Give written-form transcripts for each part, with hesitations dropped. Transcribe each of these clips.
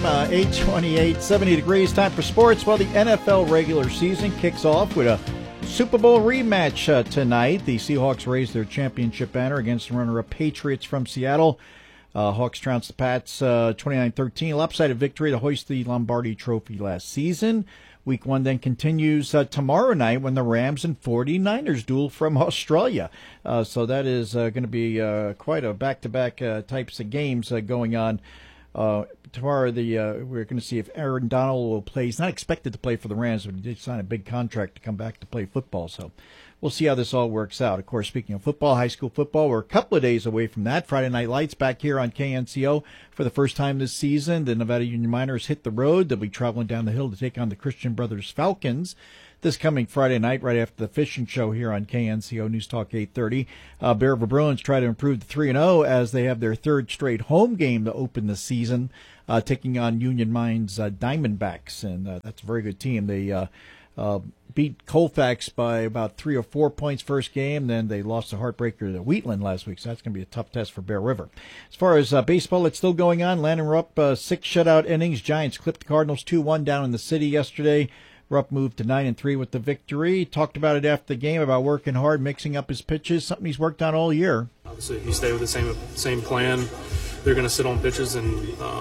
8:28, 70 degrees. Time for sports. Well, the NFL regular season kicks off with a Super Bowl rematch tonight. The Seahawks raised their championship banner against the runner-up Patriots from Seattle. Hawks trounced the Pats 29-13. A lopsided victory to hoist the Lombardi Trophy last season. Week 1 then continues tomorrow night when the Rams and 49ers duel from Australia. So that is going to be quite a back-to-back types of games going on. Tomorrow, we're going to see if Aaron Donald will play. He's not expected to play for the Rams, but he did sign a big contract to come back to play football. So we'll see how this all works out. Of course, speaking of football, high school football, we're a couple of days away from that. Friday Night Lights back here on KNCO for the first time this season. The Nevada Union Miners hit the road. They'll be traveling down the hill to take on the Christian Brothers Falcons this coming Friday night, right after the fishing show here on KNCO News Talk 830. Bear River Bruins try to improve to 3-0 as they have their third straight home game to open the season, taking on Union Mines Diamondbacks, and that's a very good team. They beat Colfax by about 3 or 4 points first game, then they lost a heartbreaker to Wheatland last week, so that's going to be a tough test for Bear River. As far as baseball, it's still going on. Landon Rupp, 6 shutout innings. Giants clipped the Cardinals 2-1 down in the city yesterday. Rupp moved to 9-3 with the victory. Talked about it after the game, about working hard, mixing up his pitches, something he's worked on all year. Obviously, if you stay with the same plan, they're going to sit on pitches, and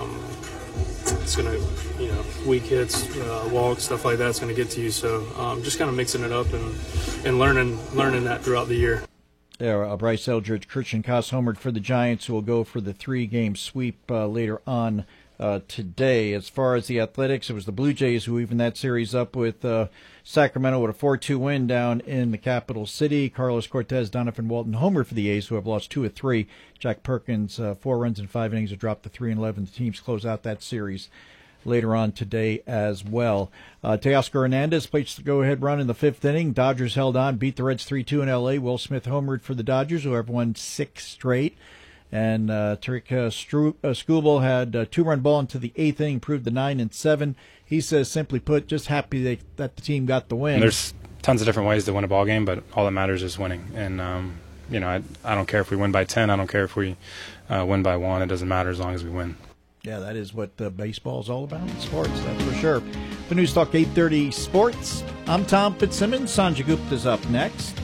it's going to, weak hits, walks, stuff like that's going to get to you. So just kind of mixing it up and learning that throughout the year. There, Bryce Eldridge, Christian Koss homered for the Giants, who will go for the 3-game sweep later on today. As far as the Athletics, it was the Blue Jays who evened that series up with Sacramento with a 4-2 win down in the capital city. Carlos Cortez, Donovan Walton homer for the A's, who have lost 2 of 3. Jack Perkins, 4 runs in 5 innings, have dropped to 3-11. The teams close out that series later on today as well. Teoscar Hernandez plays the go-ahead run in the 5th inning. Dodgers held on, beat the Reds 3-2 in L.A. Will Smith homered for the Dodgers, who have won 6 straight. And Tariq Skubal had a 2-run ball into the 8th inning, improved to 9-7. He says, simply put, just happy that the team got the win. There's tons of different ways to win a ball game, but all that matters is winning. And, I don't care if we win by 10. I don't care if we win by 1. It doesn't matter as long as we win. Yeah, that is what baseball is all about in sports, that's for sure. For News Talk 830 Sports, I'm Tom Fitzsimmons. Sanjay Gupta's up next.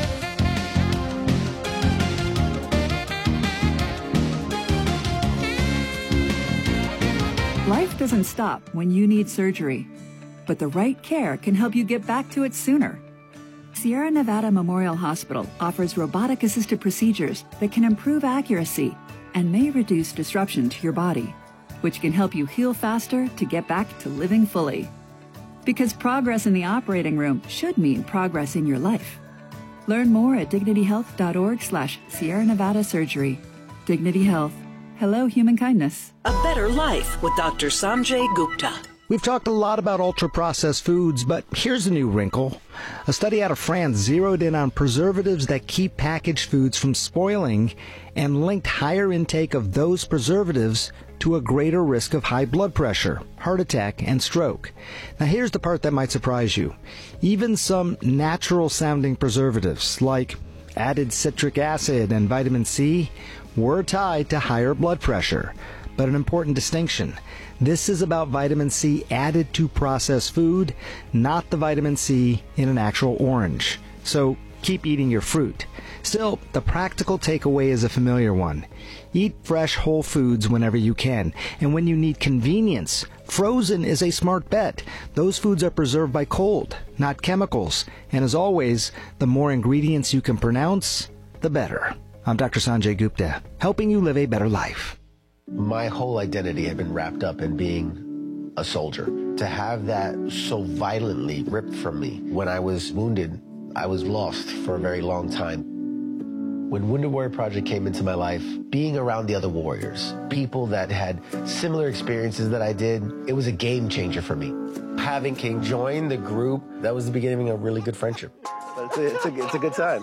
Life doesn't stop when you need surgery, but the right care can help you get back to it sooner. Sierra Nevada Memorial Hospital offers robotic-assisted procedures that can improve accuracy and may reduce disruption to your body, which can help you heal faster to get back to living fully. Because progress in the operating room should mean progress in your life. Learn more at dignityhealth.org/Sierra Nevada Surgery. Dignity Health. Hello, human kindness. A better life with Dr. Sanjay Gupta. We've talked a lot about ultra-processed foods, but here's a new wrinkle. A study out of France zeroed in on preservatives that keep packaged foods from spoiling and linked higher intake of those preservatives to a greater risk of high blood pressure, heart attack, and stroke. Now here's the part that might surprise you. Even some natural-sounding preservatives, like added citric acid and vitamin C, were tied to higher blood pressure. But an important distinction. This is about vitamin C added to processed food, not the vitamin C in an actual orange. So keep eating your fruit. Still, the practical takeaway is a familiar one. Eat fresh whole foods whenever you can. And when you need convenience, frozen is a smart bet. Those foods are preserved by cold, not chemicals. And as always, the more ingredients you can pronounce, the better. I'm Dr. Sanjay Gupta, helping you live a better life. My whole identity had been wrapped up in being a soldier. To have that so violently ripped from me when I was wounded, I was lost for a very long time. When Wounded Warrior Project came into my life, being around the other warriors, people that had similar experiences that I did, it was a game changer for me. Having King join the group, that was the beginning of a really good friendship. It's a good time.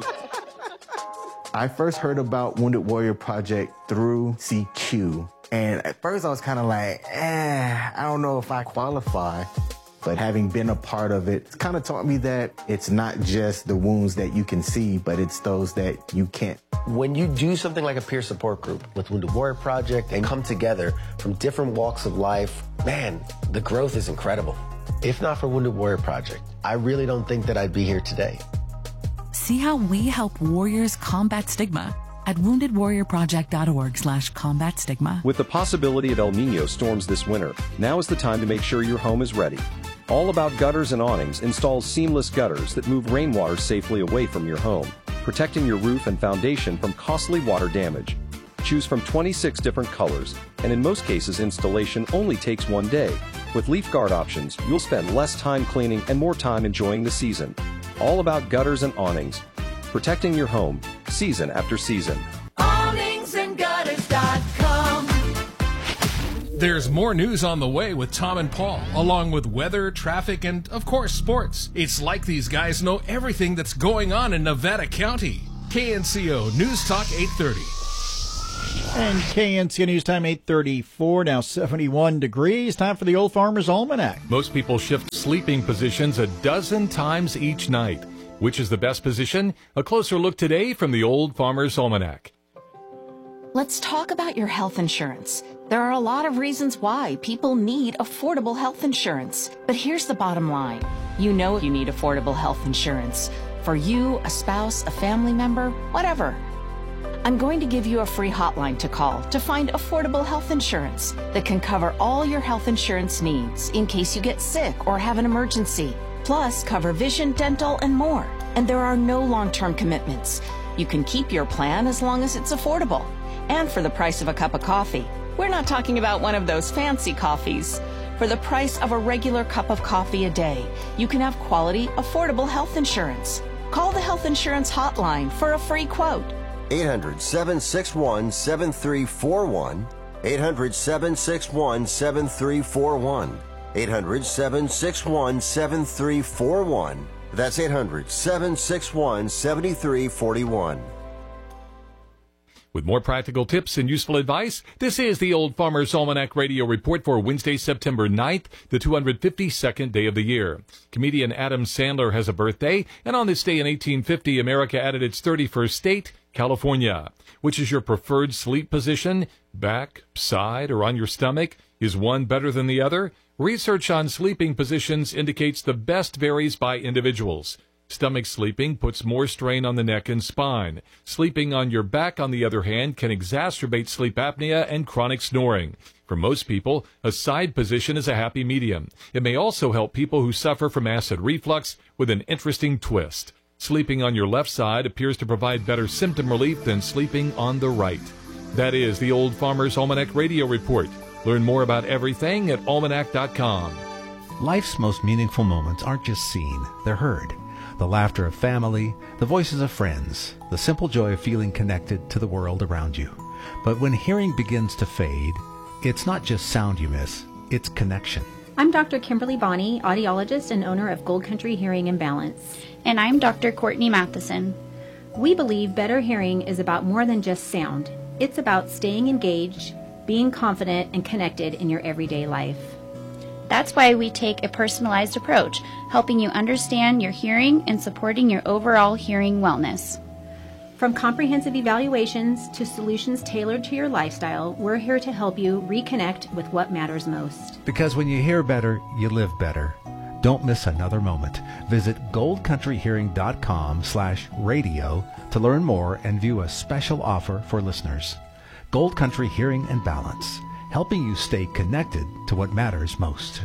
I first heard about Wounded Warrior Project through CQ. And at first I was kind of like, I don't know if I qualify. But having been a part of it, it's kind of taught me that it's not just the wounds that you can see, but it's those that you can't. When you do something like a peer support group with Wounded Warrior Project and come together from different walks of life, man, the growth is incredible. If not for Wounded Warrior Project, I really don't think that I'd be here today. See how we help warriors combat stigma at woundedwarriorproject.org/combat stigma. With the possibility of El Nino storms this winter, now is the time to make sure your home is ready. All About Gutters and Awnings installs seamless gutters that move rainwater safely away from your home, protecting your roof and foundation from costly water damage. Choose from 26 different colors, and in most cases installation only takes 1 day. With Leaf Guard options, you'll spend less time cleaning and more time enjoying the season. All About Gutters and Awnings, protecting your home, season after season. AwningsandGutters.com. There's more news on the way with Tom and Paul, along with weather, traffic, and, of course, sports. It's like these guys know everything that's going on in Nevada County. KNCO News Talk 830. And KNCO News Time 8:34, now 71 degrees. Time for the Old Farmer's Almanac. Most people shift sleeping positions a dozen times each night. Which is the best position? A closer look today from the Old Farmer's Almanac. Let's talk about your health insurance. There are a lot of reasons why people need affordable health insurance. But here's the bottom line. You know you need affordable health insurance. For you, a spouse, a family member, whatever. I'm going to give you a free hotline to call to find affordable health insurance that can cover all your health insurance needs in case you get sick or have an emergency. Plus, cover vision, dental, and more. And there are no long-term commitments. You can keep your plan as long as it's affordable. And for the price of a cup of coffee. We're not talking about one of those fancy coffees. For the price of a regular cup of coffee a day, you can have quality, affordable health insurance. Call the Health Insurance Hotline for a free quote. 800-761-7341. 800-761-7341. 800-761-7341. That's 800-761-7341. With more practical tips and useful advice, this is the Old Farmer's Almanac Radio Report for Wednesday, September 9th, the 252nd day of the year. Comedian Adam Sandler has a birthday, and on this day in 1850, America added its 31st state, California. Which is your preferred sleep position? Back, side, or on your stomach? Is one better than the other? Research on sleeping positions indicates the best varies by individuals. Stomach sleeping puts more strain on the neck and spine. Sleeping on your back, on the other hand, can exacerbate sleep apnea and chronic snoring. For most people, a side position is a happy medium. It may also help people who suffer from acid reflux with an interesting twist. Sleeping on your left side appears to provide better symptom relief than sleeping on the right. That is the Old Farmer's Almanac Radio Report. Learn more about everything at almanac.com. Life's most meaningful moments aren't just seen, they're heard. The laughter of family, the voices of friends, the simple joy of feeling connected to the world around you. But when hearing begins to fade, it's not just sound you miss, it's connection. I'm Dr. Kimberly Bonney, audiologist and owner of Gold Country Hearing and Balance. And I'm Dr. Courtney Matheson. We believe better hearing is about more than just sound. It's about staying engaged, being confident and connected in your everyday life. That's why we take a personalized approach, helping you understand your hearing and supporting your overall hearing wellness. From comprehensive evaluations to solutions tailored to your lifestyle, we're here to help you reconnect with what matters most. Because when you hear better, you live better. Don't miss another moment. Visit goldcountryhearing.com/radio to learn more and view a special offer for listeners. Gold Country Hearing and Balance, helping you stay connected to what matters most.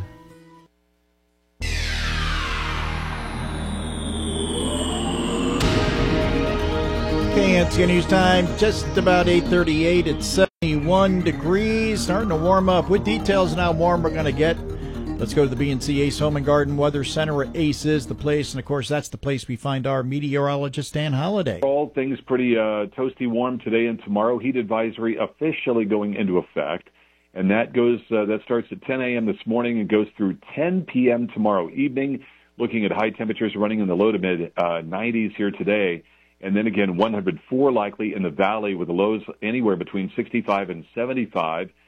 KNCO News Time, just about 8:38. It's 71 degrees, starting to warm up. With details on how warm we're going to get, let's go to the B&C Ace Home and Garden Weather Center at Ace is the place, and of course that's the place we find our meteorologist Dan Holliday. All things pretty toasty warm today and tomorrow. Heat advisory officially going into effect, and that starts at 10 a.m. this morning and goes through 10 p.m. tomorrow evening. Looking at high temperatures running in the low to mid 90s here today. And then again, 104 likely in the valley with the lows anywhere between 65 and 75.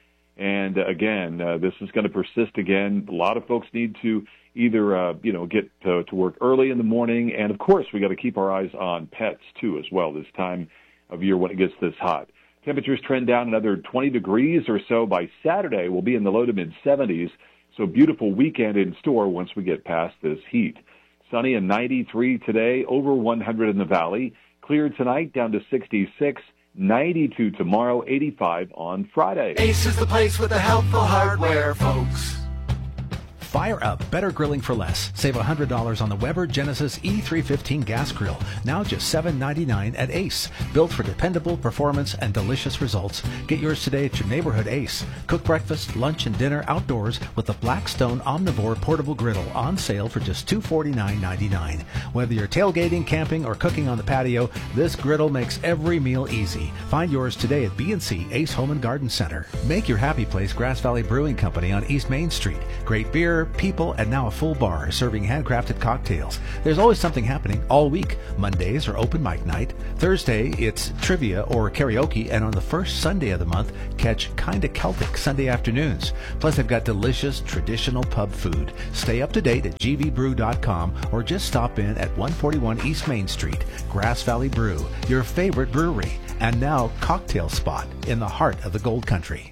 And again, this is going to persist again. A lot of folks need to either, get to work early in the morning. And of course, we got to keep our eyes on pets too, as well, this time of year when it gets this hot. Temperatures trend down another 20 degrees or so by Saturday. We'll be in the low to mid 70s. So beautiful weekend in store once we get past this heat. Sunny and 93 today, over 100 in the valley. Clear tonight down to 66. 92 tomorrow, 85 on Friday. Ace is the place with the helpful hardware, folks. Fire up better grilling for less. Save $100 on the Weber Genesis E315 gas grill. Now just $7.99 at Ace. Built for dependable performance and delicious results. Get yours today at your neighborhood Ace. Cook breakfast, lunch, and dinner outdoors with the Blackstone Omnivore portable griddle on sale for just $249.99. Whether you're tailgating, camping, or cooking on the patio, this griddle makes every meal easy. Find yours today at B&C Ace Home and Garden Center. Make your happy place Grass Valley Brewing Company on East Main Street. Great beer, people, and now a full bar serving handcrafted cocktails. There's always something happening all week. Mondays are open mic night. Thursday, it's trivia or karaoke. And on the first Sunday of the month, catch Kinda Celtic Sunday afternoons. Plus, they've got delicious traditional pub food. Stay up to date at gvbrew.com or just stop in at 141 East Main Street. Grass Valley Brew, your favorite brewery. And now, cocktail spot in the heart of the Gold Country.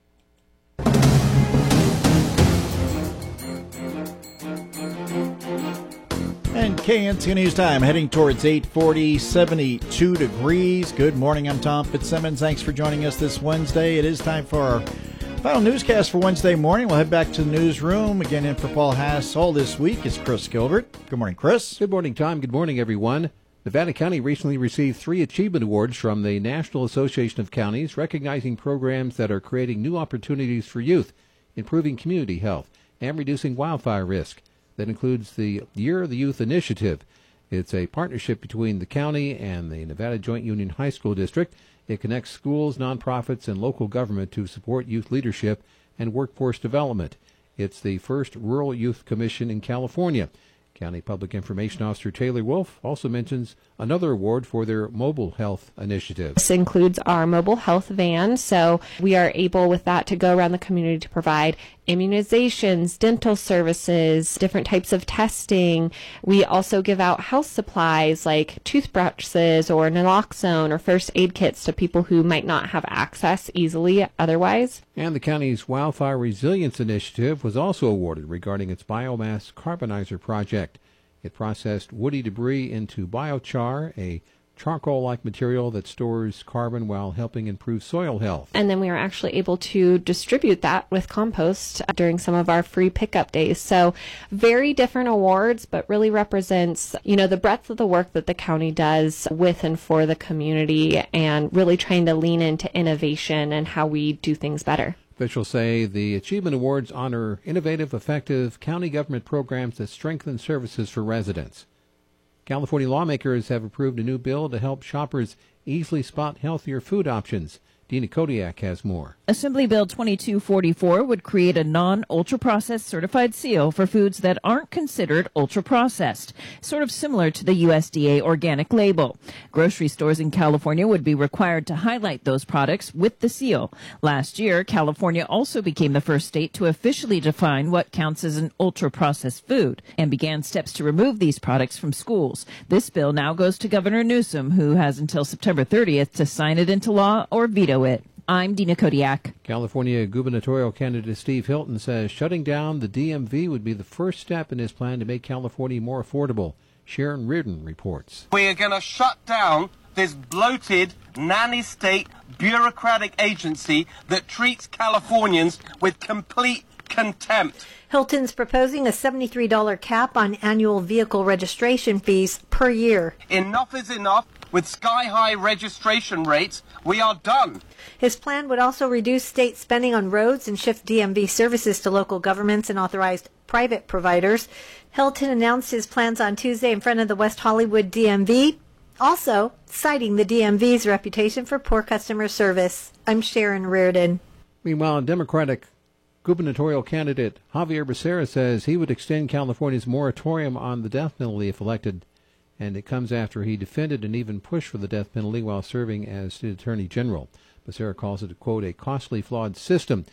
And KNC News Time, heading towards 8:40, 72 degrees. Good morning, I'm Tom Fitzsimmons. Thanks for joining us this Wednesday. It is time for our final newscast for Wednesday morning. We'll head back to the newsroom. Again, in for Paul Hass all this week is Chris Gilbert. Good morning, Chris. Good morning, Tom. Good morning, everyone. Nevada County recently received 3 achievement awards from the National Association of Counties, recognizing programs that are creating new opportunities for youth, improving community health, and reducing wildfire risk. That includes the Year of the Youth Initiative. It's a partnership between the county and the Nevada Joint Union High School District. It connects schools, nonprofits, and local government to support youth leadership and workforce development. It's the first Rural Youth Commission in California. County Public Information Officer Taylor Wolf also mentions another award for their mobile health initiative. This includes our mobile health van, so we are able with that to go around the community to provide immunizations, dental services, different types of testing. We also give out health supplies like toothbrushes or naloxone or first aid kits to people who might not have access easily otherwise. And the county's Wildfire Resilience Initiative was also awarded regarding its biomass carbonizer project. It processed woody debris into biochar, a charcoal-like material that stores carbon while helping improve soil health. And then we are actually able to distribute that with compost during some of our free pickup days. So very different awards, but really represents, the breadth of the work that the county does with and for the community and really trying to lean into innovation and how we do things better. Officials say the Achievement Awards honor innovative, effective county government programs that strengthen services for residents. California lawmakers have approved a new bill to help shoppers easily spot healthier food options. Dina Kodiak has more. Assembly Bill 2244 would create a non-ultra-processed certified seal for foods that aren't considered ultra-processed, sort of similar to the USDA organic label. Grocery stores in California would be required to highlight those products with the seal. Last year, California also became the first state to officially define what counts as an ultra-processed food and began steps to remove these products from schools. This bill now goes to Governor Newsom, who has until September 30th to sign it into law or veto it. I'm Dina Kodiak. California gubernatorial candidate Steve Hilton says shutting down the DMV would be the first step in his plan to make California more affordable. Sharon Reardon reports. We are going to shut down this bloated, nanny-state, bureaucratic agency that treats Californians with complete contempt. Hilton's proposing a $73 cap on annual vehicle registration fees per year. Enough is enough. With sky-high registration rates, we are done. His plan would also reduce state spending on roads and shift DMV services to local governments and authorized private providers. Hilton announced his plans on Tuesday in front of the West Hollywood DMV, also citing the DMV's reputation for poor customer service. I'm Sharon Reardon. Meanwhile, Democratic gubernatorial candidate Javier Becerra says he would extend California's moratorium on the death penalty if elected. And it comes after he defended and even pushed for the death penalty while serving as Attorney General. Becerra calls it, quote, a costly, flawed system. He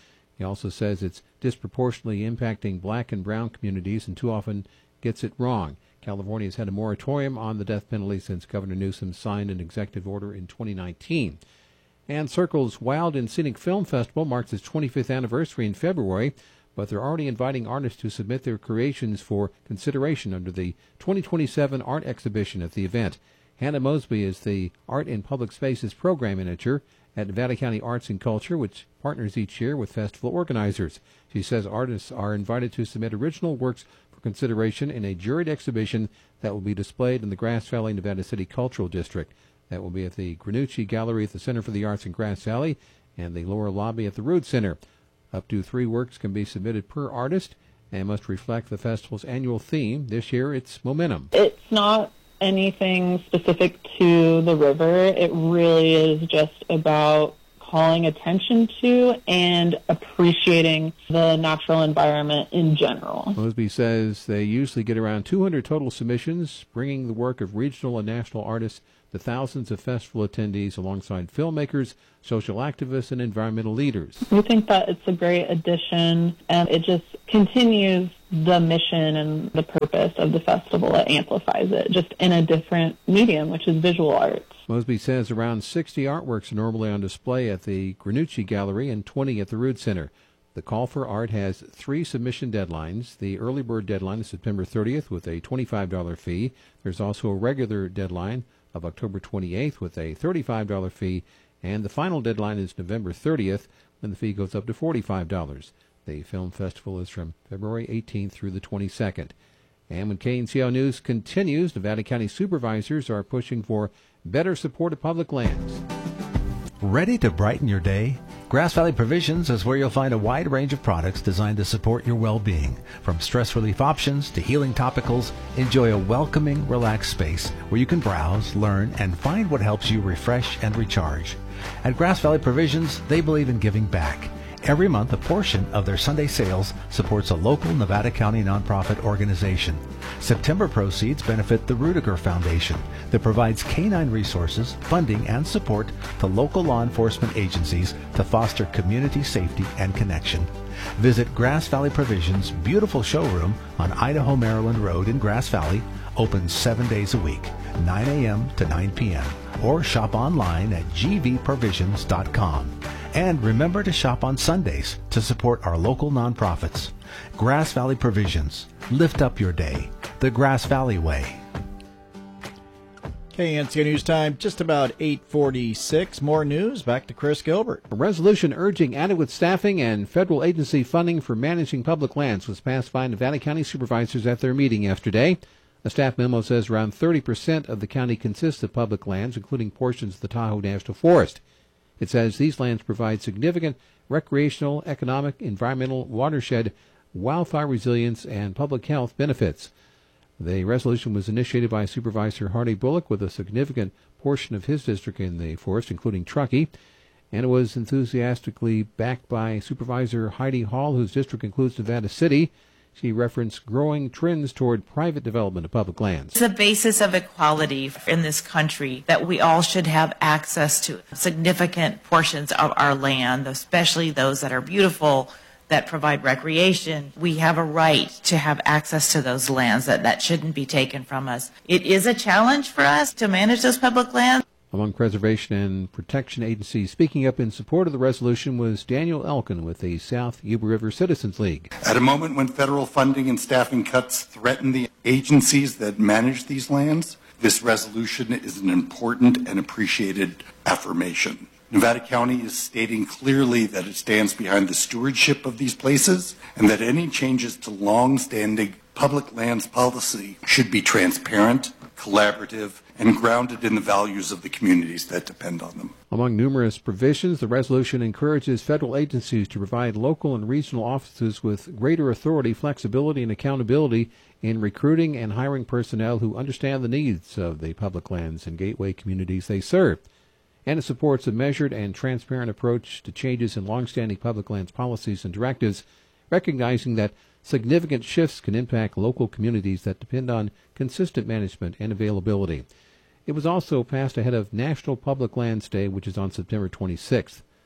He also says it's disproportionately impacting black and brown communities and too often gets it wrong. California has had a moratorium on the death penalty since Governor Newsom signed an executive order in 2019. And Circle's Wild and Scenic Film Festival marks its 25th anniversary in February, but they're already inviting artists to submit their creations for consideration under the 2027 art exhibition at the event. Hannah Mosby is the Art in Public Spaces program manager at Nevada County Arts and Culture, which partners each year with festival organizers. She says artists are invited to submit original works for consideration in a juried exhibition that will be displayed in the Grass Valley, Nevada City Cultural District. That will be at the Granucci Gallery at the Center for the Arts in Grass Valley and the lower lobby at the Rood Center. Up to 3 works can be submitted per artist and must reflect the festival's annual theme. This year, it's Momentum. It's not anything specific to the river. It really is just about calling attention to and appreciating the natural environment in general. Mosby says they usually get around 200 total submissions, bringing the work of regional and national artists to thousands of festival attendees alongside filmmakers, social activists, and environmental leaders. We think that it's a great addition, and it just continues the mission and the purpose of the festival. It amplifies it just in a different medium, which is visual arts. Mosby says around 60 artworks are normally on display at the Granucci Gallery and 20 at the Rood Center. The call for art has 3 submission deadlines. The early bird deadline is September 30th with a $25 fee. There's also a regular deadline of October 28th with a $35 fee, and the final deadline is November 30th when the fee goes up to $45. The film festival is from February 18th through the 22nd. And when KNCO News continues, Nevada County supervisors are pushing for better support of public lands. Ready to brighten your day? Grass Valley Provisions is where you'll find a wide range of products designed to support your well-being. From stress relief options to healing topicals, enjoy a welcoming, relaxed space where you can browse, learn, and find what helps you refresh and recharge. At Grass Valley Provisions, they believe in giving back. Every month, a portion of their Sunday sales supports a local Nevada County nonprofit organization. September proceeds benefit the Rudiger Foundation that provides canine resources, funding, and support to local law enforcement agencies to foster community safety and connection. Visit Grass Valley Provisions' beautiful showroom on Idaho Maryland Road in Grass Valley, open 7 days a week, 9 a.m. to 9 p.m., or shop online at gvprovisions.com. And remember to shop on Sundays to support our local nonprofits. Grass Valley Provisions. Lift up your day. The Grass Valley way. KNCO News Time, just about 8:46. More news. Back to Chris Gilbert. A resolution urging adequate staffing and federal agency funding for managing public lands was passed by Nevada County supervisors at their meeting yesterday. A staff memo says around 30% of the county consists of public lands, including portions of the Tahoe National Forest. It says these lands provide significant recreational, economic, environmental, watershed, wildfire resilience, and public health benefits. The resolution was initiated by Supervisor Hardy Bullock with a significant portion of his district in the forest, including Truckee, and it was enthusiastically backed by Supervisor Heidi Hall, whose district includes Nevada City. She referenced growing trends toward private development of public lands. It's the basis of equality in this country that we all should have access to significant portions of our land, especially those that are beautiful, that provide recreation. We have a right to have access to those lands. That shouldn't be taken from us. It is a challenge for us to manage those public lands. Among preservation and protection agencies speaking up in support of the resolution was Daniel Elkin with the South Yuba River Citizens League. At a moment when federal funding and staffing cuts threaten the agencies that manage these lands, this resolution is an important and appreciated affirmation. Nevada County is stating clearly that it stands behind the stewardship of these places and that any changes to long-standing public lands policy should be transparent, collaborative, and grounded in the values of the communities that depend on them. Among numerous provisions, the resolution encourages federal agencies to provide local and regional offices with greater authority, flexibility, and accountability in recruiting and hiring personnel who understand the needs of the public lands and gateway communities they serve. And it supports a measured and transparent approach to changes in longstanding public lands policies and directives, recognizing that significant shifts can impact local communities that depend on consistent management and availability. It was also passed ahead of National Public Lands Day, which is on September 26th.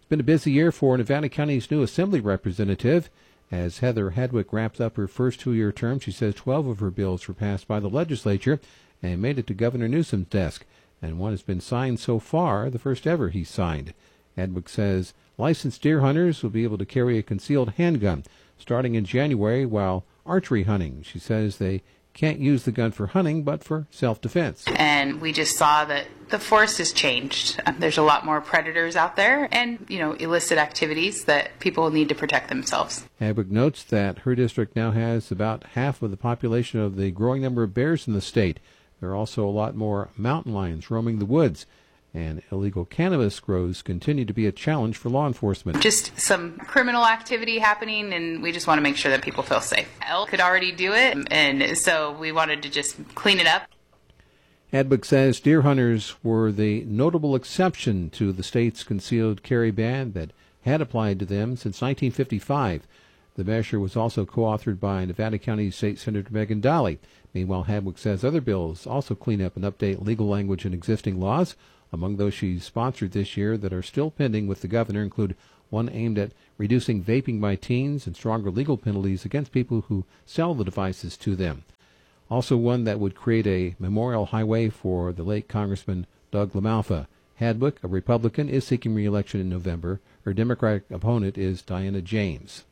been a busy year for Nevada County's new Assembly representative. As Heather Hadwick wraps up her first two-year term, she says 12 of her bills were passed by the legislature and made it to Governor Newsom's desk, and one has been signed so far, the first ever he signed. Hadwick says licensed deer hunters will be able to carry a concealed handgun starting in January, while archery hunting, she says they can't use the gun for hunting, but for self-defense. And we just saw that the force has changed. There's a lot more predators out there and, illicit activities that people need to protect themselves. Hadwick notes that her district now has about half of the population of the growing number of bears in the state. There are also a lot more mountain lions roaming the woods, and illegal cannabis grows continue to be a challenge for law enforcement. Just some criminal activity happening, and we just want to make sure that people feel safe. Elk could already do it, and so we wanted to just clean it up. Hadwick says deer hunters were the notable exception to the state's concealed carry ban that had applied to them since 1955. The measure was also co-authored by Nevada County State Senator Megan Daly. Meanwhile, Hadwick says other bills also clean up and update legal language in existing laws. Among those she's sponsored this year that are still pending with the governor include one aimed at reducing vaping by teens and stronger legal penalties against people who sell the devices to them. Also one that would create a memorial highway for the late Congressman Doug LaMalfa. Hadwick, a Republican, is seeking re-election in November. Her Democratic opponent is Diana James.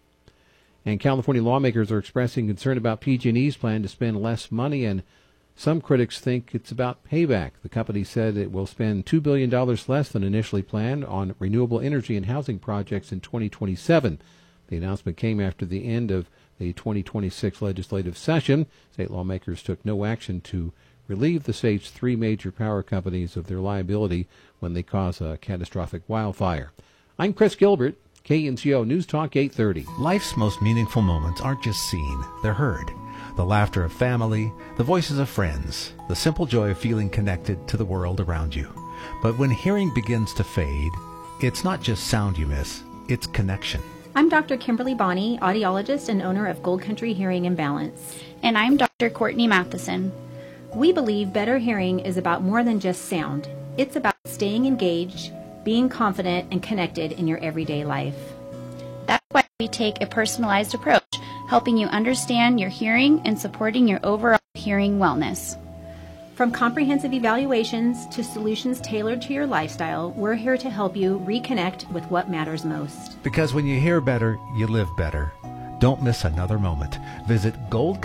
And California lawmakers are expressing concern about PG&E's plan to spend less money, and some critics think it's about payback. The company said it will spend $2 billion less than initially planned on renewable energy and housing projects in 2027. The announcement came after the end of the 2026 legislative session. State lawmakers took no action to relieve the state's three major power companies of their liability when they cause a catastrophic wildfire. I'm Chris Gilbert, KNCO News Talk 830. Life's most meaningful moments aren't just seen, they're heard. The laughter of family, the voices of friends, the simple joy of feeling connected to the world around you. But when hearing begins to fade, it's not just sound you miss, it's connection. I'm Dr. Kimberly Bonney, audiologist and owner of Gold Country Hearing and Balance. And I'm Dr. Courtney Matheson. We believe better hearing is about more than just sound. It's about staying engaged, being confident, and connected in your everyday life. That's why we take a personalized approach, helping you understand your hearing and supporting your overall hearing wellness. From comprehensive evaluations to solutions tailored to your lifestyle, we're here to help you reconnect with what matters most. Because when you hear better, you live better. Don't miss another moment. Visit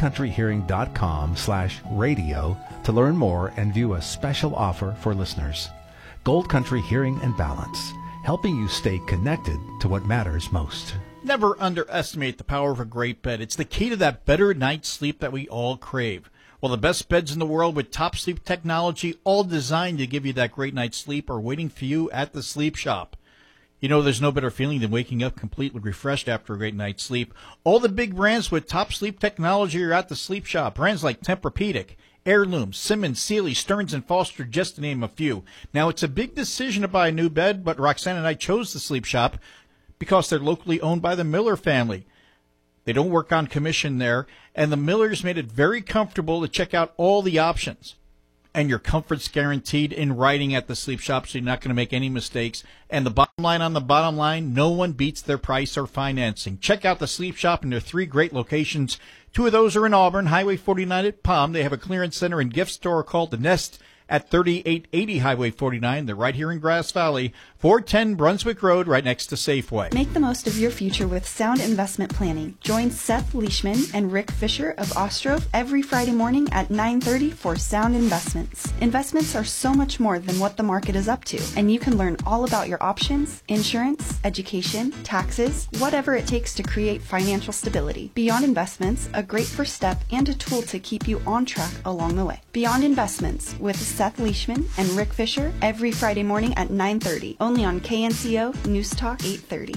goldcountryhearing.com/radio to learn more and view a special offer for listeners. Gold Country Hearing and Balance, helping you stay connected to what matters most. Never underestimate the power of a great bed. It's the key to that better night's sleep that we all crave. Well, the best beds in the world with top sleep technology, all designed to give you that great night's sleep, are waiting for you at the Sleep Shop. You know, there's no better feeling than waking up completely refreshed after a great night's sleep. All the big brands with top sleep technology are at the Sleep Shop. Brands like Tempur-Pedic, Heirloom, Simmons, Sealy, Stearns & Foster, just to name a few. Now, it's a big decision to buy a new bed, but Roxanne and I chose the Sleep Shop because they're locally owned by the Miller family. They don't work on commission there, and the Millers made it very comfortable to check out all the options. And your comfort's guaranteed in writing at the Sleep Shop, so you're not going to make any mistakes. And the bottom line on the bottom line, no one beats their price or financing. Check out the Sleep Shop in their 3 great locations. 2 of those are in Auburn, Highway 49 at Palm. They have a clearance center and gift store called The Nest at 3880 Highway 49. They're right here in Grass Valley, 410 Brunswick Road, right next to Safeway. Make the most of your future with sound investment planning. Join Seth Leishman and Rick Fisher of Ostrov every Friday morning at 9:30 for Sound Investments. Investments are so much more than what the market is up to, and you can learn all about your options, insurance, education, taxes, whatever it takes to create financial stability. Beyond Investments, a great first step and a tool to keep you on track along the way. Beyond Investments with Seth Leishman and Rick Fisher every Friday morning at 9:30, only on KNCO News Talk 830.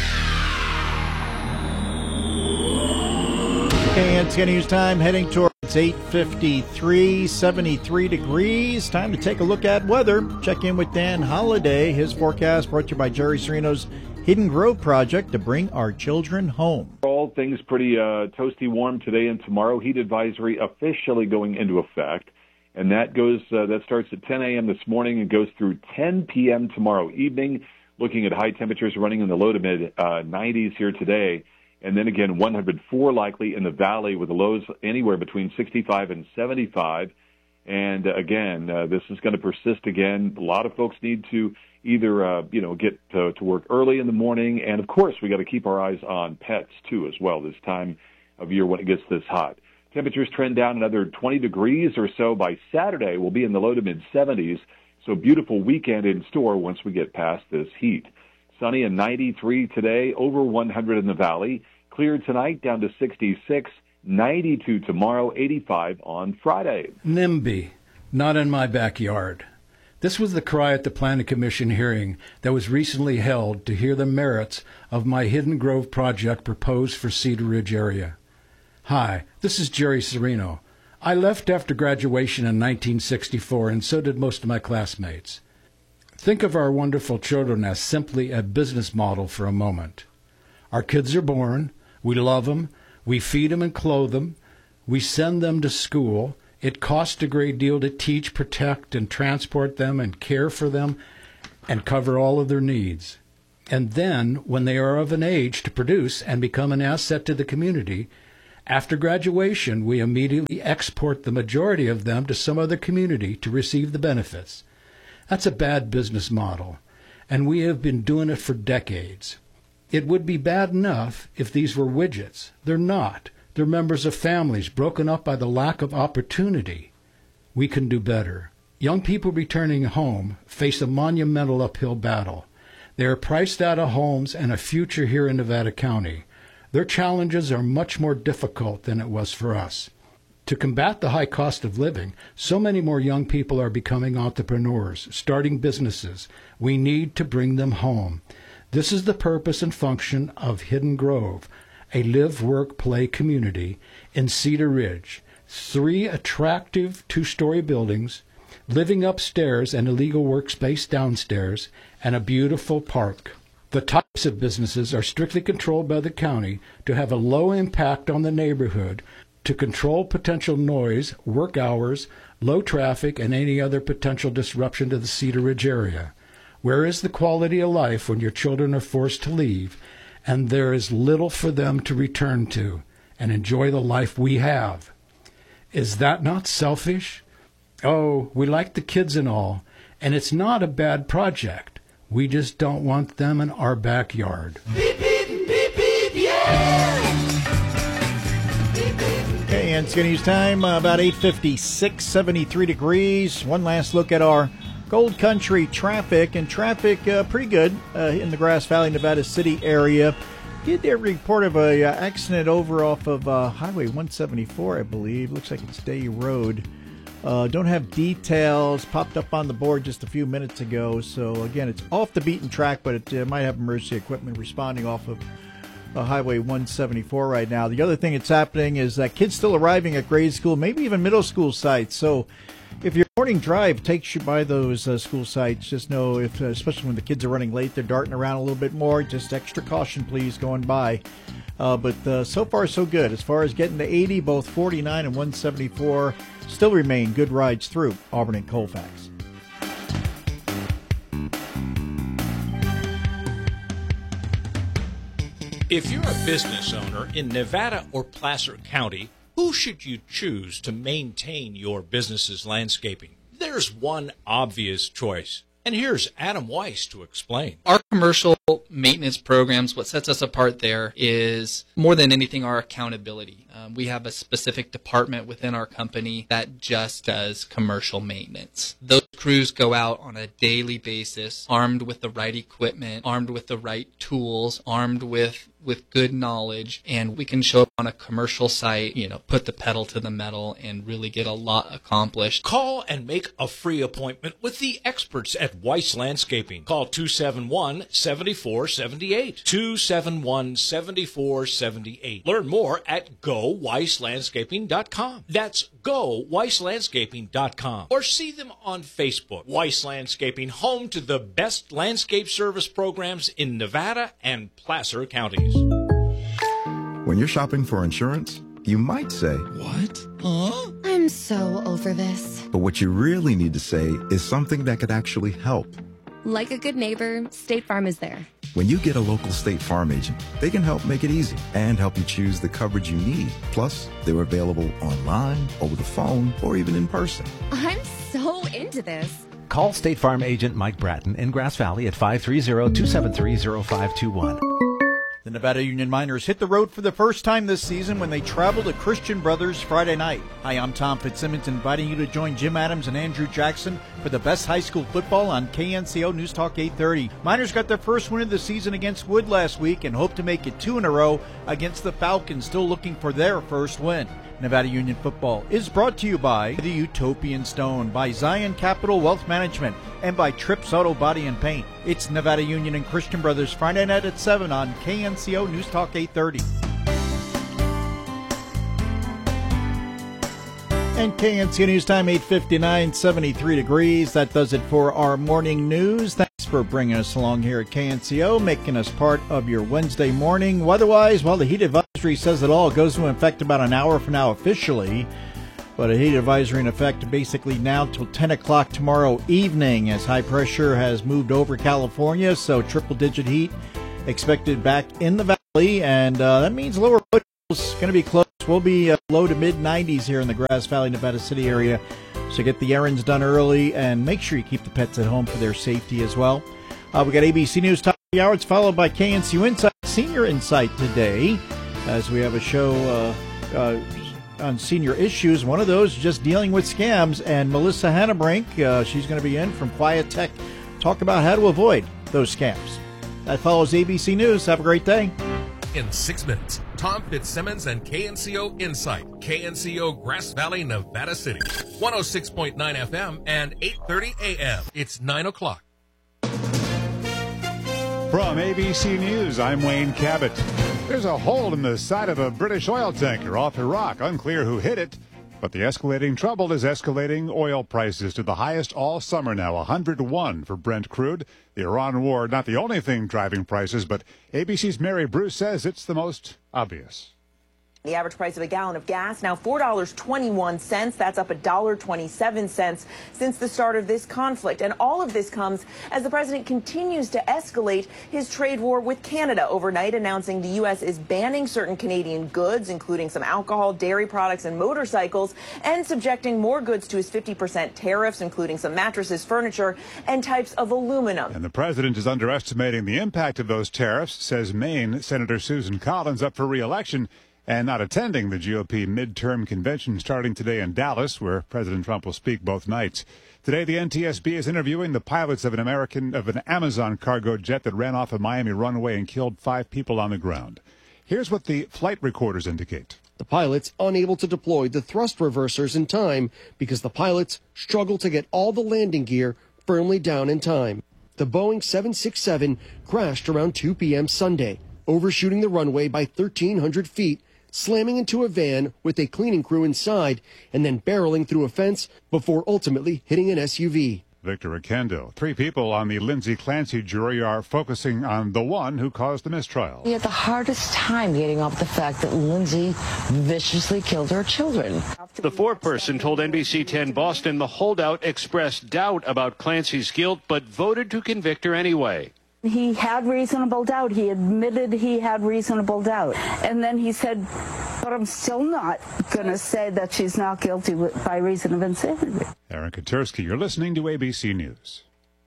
KNCO News Time, heading towards 8:53, 73 degrees. Time to take a look at weather. Check in with Dan Holliday. His forecast brought to you by Jerry Serino's Hidden Grove Project to bring our children home. All things pretty toasty warm today and tomorrow. Heat advisory officially going into effect. And that starts at 10 a.m. this morning and goes through 10 p.m. tomorrow evening. looking at high temperatures running in the low to mid 90s here today. And then again, 104 likely in the valley with the lows anywhere between 65 and 75. And again, this is going to persist again. A lot of folks need to either, get to work early in the morning. And of course, we got to keep our eyes on pets too as well this time of year when it gets this hot. Temperatures trend down another 20 degrees or so by Saturday. We'll be in the low to mid 70s. So beautiful weekend in store once we get past this heat. Sunny and 93 today, over 100 in the valley. Clear tonight down to 66, 92 tomorrow, 85 on Friday. NIMBY, not in my backyard. This was the cry at the Planning Commission hearing that was recently held to hear the merits of my Hidden Grove project proposed for Cedar Ridge area. Hi, this is Jerry Serino. I left after graduation in 1964, and so did most of my classmates. Think of our wonderful children as simply a business model for a moment. Our kids are born, we love them, we feed them and clothe them, we send them to school. It costs a great deal to teach, protect, and transport them and care for them and cover all of their needs. And then, when they are of an age to produce and become an asset to the community, after graduation, we immediately export the majority of them to some other community to receive the benefits. That's a bad business model, and we have been doing it for decades. It would be bad enough if these were widgets. They're not. They're members of families broken up by the lack of opportunity. We can do better. Young people returning home face a monumental uphill battle. They are priced out of homes and a future here in Nevada County. Their challenges are much more difficult than it was for us. To combat the high cost of living, so many more young people are becoming entrepreneurs, starting businesses. We need to bring them home. This is the purpose and function of Hidden Grove, a live, work, play community in Cedar Ridge. 3 attractive 2-story buildings, living upstairs and a legal workspace downstairs, and a beautiful park. The types of businesses are strictly controlled by the county to have a low impact on the neighborhood, to control potential noise, work hours, low traffic, and any other potential disruption to the Cedar Ridge area. Where is the quality of life when your children are forced to leave and there is little for them to return to and enjoy the life we have? Is that not selfish? Oh, we like the kids and all, and it's not a bad project. We just don't want them in our backyard. Okay, and it's going to use time about 8:56, 73 degrees. One last look at our Gold Country traffic, and traffic pretty good in the Grass Valley, Nevada City area. Did a report of a accident over off of Highway 174, I believe. Looks like it's Day Road. Don't have details. Popped up on the board just a few minutes ago. So, again, it's off the beaten track, but it might have emergency equipment responding off of Highway 174 right now. The other thing that's happening is that kids still arriving at grade school, maybe even middle school sites. So if your morning drive takes you by those school sites, just know, if especially when the kids are running late, they're darting around a little bit more. Just extra caution, please, going by. But so far, so good. As far as getting to 80, both 49 and 174 still remain good rides through Auburn and Colfax. If you're a business owner in Nevada or Placer County, who should you choose to maintain your business's landscaping? There's one obvious choice, and here's Adam Weiss to explain. Our commercial maintenance programs, what sets us apart there is more than anything our accountability. We have a specific department within our company that just does commercial maintenance. Those crews go out on a daily basis, armed with the right equipment, armed with the right tools, armed with good knowledge, and we can show up on a commercial site, put the pedal to the metal and really get a lot accomplished. Call and make a free appointment with the experts at Weiss Landscaping. Call 271-7478. 271-7478. Learn more at GoWeissLandscaping.com. That's GoWeissLandscaping.com. Or see them on Facebook. Weiss Landscaping, home to the best landscape service programs in Nevada and Placer counties. When you're shopping for insurance, you might say, "What? Huh? I'm so over this." But what you really need to say is something that could actually help. Like a good neighbor, State Farm is there. When you get a local State Farm agent, they can help make it easy and help you choose the coverage you need. Plus, they're available online, over the phone, or even in person. I'm so into this. Call State Farm agent Mike Bratton in Grass Valley at 530-273-0521. The Nevada Union Miners hit the road for the first time this season when they traveled to Christian Brothers Friday night. Hi, I'm Tom Fitzsimmons, inviting you to join Jim Adams and Andrew Jackson for the best high school football on KNCO News Talk 830. Miners got their first win of the season against Wood last week and hope to make it 2 in a row against the Falcons, still looking for their first win. Nevada Union Football is brought to you by the Utopian Stone, by Zion Capital Wealth Management, and by Trips Auto Body and Paint. It's Nevada Union and Christian Brothers Friday night at 7 on KNCO News Talk 830. And KNCO News Time 8:59, 73 degrees. That does it for our morning news. Thanks for bringing us along here at KNCO, making us part of your Wednesday morning. Weather-wise, well, the heat advisory says it all. It goes into effect about an hour from now officially. But a heat advisory in effect basically now till 10 o'clock tomorrow evening as high pressure has moved over California. So triple-digit heat expected back in the valley. And that means lower foothills going to be close. We'll be low to mid-90s here in the Grass Valley, Nevada City area. So get the errands done early and make sure you keep the pets at home for their safety as well. We got ABC News Top of the Hour. It's followed by KNCO Insight, Senior Insight today, as we have a show on senior issues. One of those just dealing with scams. And Melissa Hannabrink, she's going to be in from Quiet Tech, talk about how to avoid those scams. That follows ABC News. Have a great day. In 6 minutes, Tom Fitzsimmons and KNCO Insight, KNCO Grass Valley, Nevada City, 106.9 FM and 8:30 a.m. It's 9 o'clock. From ABC News, I'm Wayne Cabot. There's a hole in the side of a British oil tanker off Iraq. Unclear who hit it, but the escalating trouble is escalating oil prices to the highest all summer now, 101 for Brent crude. The Iran war, not the only thing driving prices, but ABC's Mary Bruce says it's the most obvious. The average price of a gallon of gas now $4.21. That's up $1.27 since the start of this conflict. And all of this comes as the president continues to escalate his trade war with Canada, overnight announcing the U.S. is banning certain Canadian goods, including some alcohol, dairy products, and motorcycles, and subjecting more goods to his 50% tariffs, including some mattresses, furniture, and types of aluminum. And the president is underestimating the impact of those tariffs, says Maine Senator Susan Collins, up for re-election and not attending the GOP midterm convention starting today in Dallas, where President Trump will speak both nights. Today, the NTSB is interviewing the pilots of an Amazon cargo jet that ran off a Miami runway and killed 5 people on the ground. Here's what the flight recorders indicate. The pilots unable to deploy the thrust reversers in time because the pilots struggle to get all the landing gear firmly down in time. The Boeing 767 crashed around 2 p.m. Sunday, overshooting the runway by 1,300 feet, slamming into a van with a cleaning crew inside, and then barreling through a fence before ultimately hitting an SUV. Victor Akendo. 3 people on the Lindsay Clancy jury are focusing on the one who caused the mistrial. We had the hardest time getting off the fact that Lindsay viciously killed her children. The foreperson told NBC 10 Boston the holdout expressed doubt about Clancy's guilt, but voted to convict her anyway. He had reasonable doubt. He admitted he had reasonable doubt. And then he said, but I'm still not going to say that she's not guilty by reason of insanity. Aaron Katursky, you're listening to ABC News.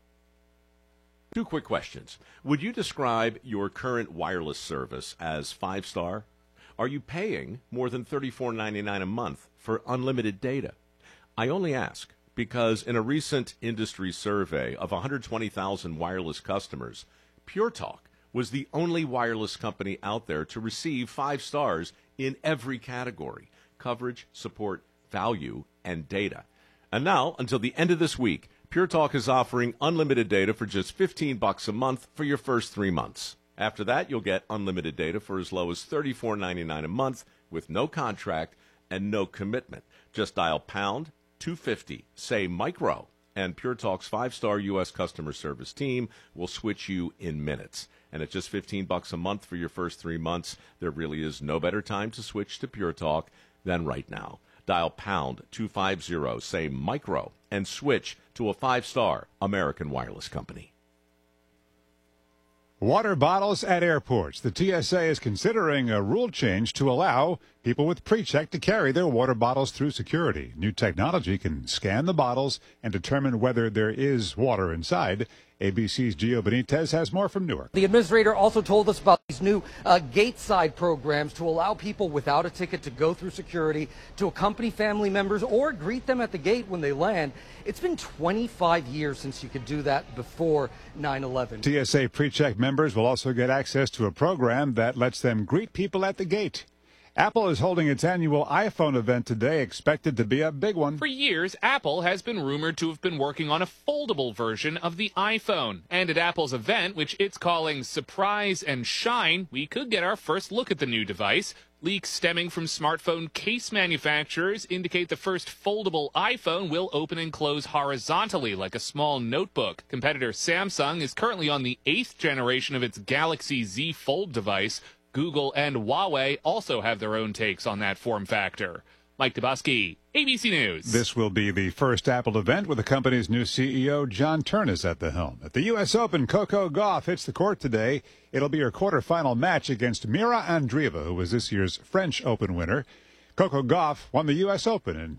2 quick questions. Would you describe your current wireless service as 5-star? Are you paying more than $34.99 a month for unlimited data? I only ask because in a recent industry survey of 120,000 wireless customers, Pure Talk was the only wireless company out there to receive 5 stars in every category: coverage, support, value, and data. And now, until the end of this week, Pure Talk is offering unlimited data for just $15 a month for your first 3 months. After that, you'll get unlimited data for as low as $34.99 a month with no contract and no commitment. Just dial pound 250, say micro, and Pure Talk's 5-star U.S. customer service team will switch you in minutes. And at just $15 a month for your first 3 months, there really is no better time to switch to Pure Talk than right now. Dial pound 250, say micro, and switch to a 5-star American wireless company. Water bottles at airports. The TSA is considering a rule change to allow people with pre-check to carry their water bottles through security. New technology can scan the bottles and determine whether there is water inside. ABC's Gio Benitez has more from Newark. The administrator also told us about these new gate side programs to allow people without a ticket to go through security, to accompany family members or greet them at the gate when they land. It's been 25 years since you could do that before 9/11. TSA pre-check members will also get access to a program that lets them greet people at the gate. Apple is holding its annual iPhone event today, expected to be a big one. For years, Apple has been rumored to have been working on a foldable version of the iPhone. And at Apple's event, which it's calling Surprise and Shine, we could get our first look at the new device. Leaks stemming from smartphone case manufacturers indicate the first foldable iPhone will open and close horizontally like a small notebook. Competitor Samsung is currently on the 8th generation of its Galaxy Z Fold device. Google and Huawei also have their own takes on that form factor. Mike Dubosky, ABC News. This will be the first Apple event with the company's new CEO, John Ternus, at the helm. At the U.S. Open, Coco Gauff hits the court today. It'll be her quarterfinal match against Mira Andreeva, who was this year's French Open winner. Coco Gauff won the U.S. Open in